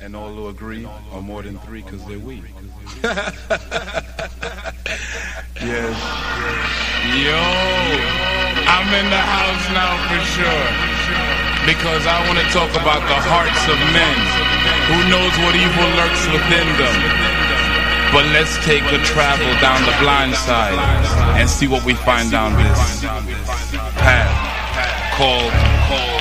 and all who agree are more than three because they're weak. Yes. Yo, I'm in the house now for sure. Because I want to talk about the hearts of men. Who knows what evil lurks within them? But let's take a travel down the blind side and see what we find down this path called